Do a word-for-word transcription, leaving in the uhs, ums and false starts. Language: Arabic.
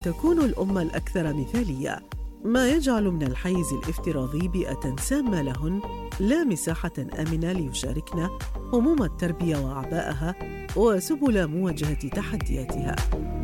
تكون الأم الأكثر مثالية، ما يجعل من الحيز الافتراضي بيئة سامة لهن، لا مساحة آمنة ليشاركن هموم التربية وأعباءها وسبل مواجهة تحدياتها.